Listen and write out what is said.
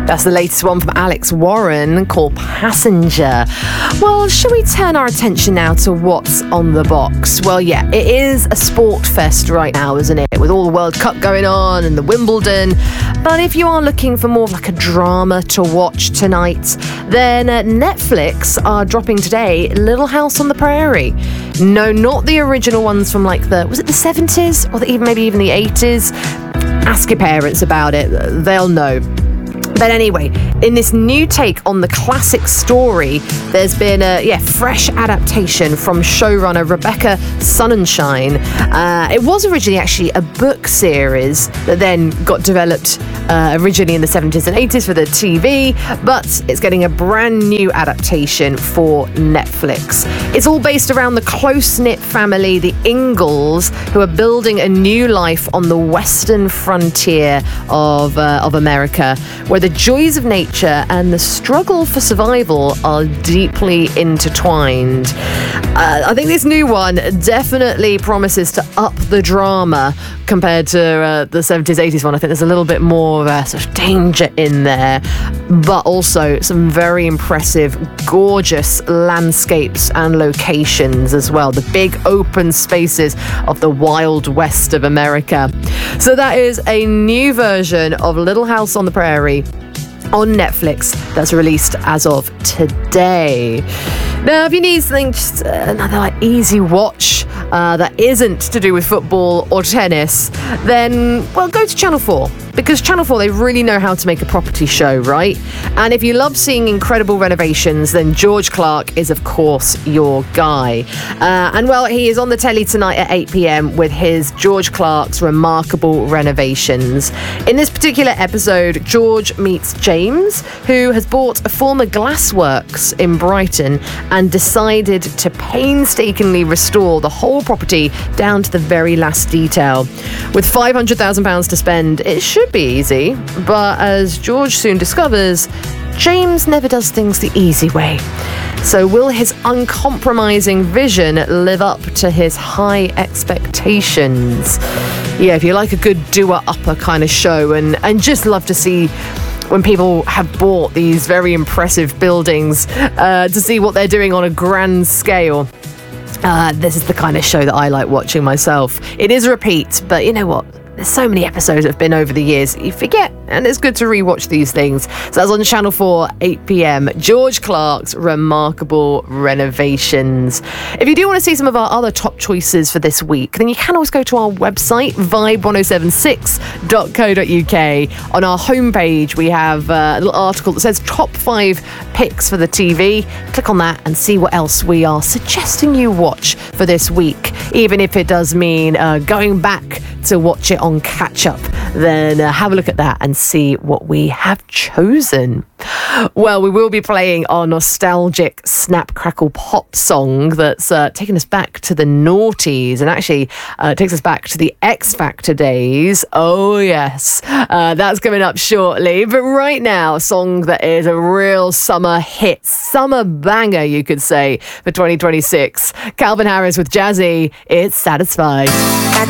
That's the latest one from Alex Warren called Passenger. Well, shall we turn our attention now to what's on the box? Well, yeah, it is a sport fest right now, isn't it? With all the World Cup going on and the Wimbledon. But if you are looking for more of like a drama to watch tonight, then Netflix are dropping today Little House on the Prairie. No, not the original ones from like was it the 70s or maybe even the 80s? Ask your parents about it. They'll know. But anyway, in this new take on the classic story, there's been a fresh adaptation from showrunner Rebecca Sonnenschein. It was originally actually a book series that then got developed originally in the 70s and 80s for the TV, but it's getting a brand new adaptation for Netflix. It's all based around the close-knit family, the Ingalls, who are building a new life on the western frontier of America, where the joys of nature and the struggle for survival are deeply intertwined. I think this new one definitely promises to up the drama compared to the 70s, 80s one. I think there's a little bit more sort of danger in there, but also some very impressive, gorgeous landscapes and locations as well. The big open spaces of the wild west of America. So that is a new version of Little House on the Prairie on Netflix that's released as of today. Now, if you need something, just another easy watch that isn't to do with football or tennis, then, well, go to Channel 4. Because Channel 4, they really know how to make a property show, right? And if you love seeing incredible renovations, then George Clark is, of course, your guy. And, well, he is on the telly tonight at 8 p.m. with his George Clark's Remarkable Renovations. In this particular episode, George meets James, who has bought a former glassworks in Brighton and decided to painstakingly restore the whole property down to the very last detail. With £500,000 to spend, it should be easy, but as George soon discovers, James never does things the easy way. So will his uncompromising vision live up to his high expectations? Yeah, if you like a good doer-upper kind of show and just love to see when people have bought these very impressive buildings to see what they're doing on a grand scale, this is the kind of show that I like watching myself. It is a repeat, but you know what? There's so many episodes that have been over the years, you forget, and it's good to rewatch these things. So that's on Channel 4, 8 p.m. George Clark's Remarkable Renovations. If you do want to see some of our other top choices for this week, then you can always go to our website, vibe1076.co.uk. On our homepage, we have a little article that says top 5 picks for the TV. Click on that and see what else we are suggesting you watch for this week. Even if it does mean going back to watch it on catch-up, then have a look at that and see what we have chosen. Well, we will be playing our nostalgic Snap Crackle Pop song that's taken us back to the noughties and actually takes us back to the X Factor days. Oh, yes. That's coming up shortly. But right now, a song that is a real summer hit, summer banger, you could say, for 2026. Calvin Harris with Jazzy. It's Satisfied.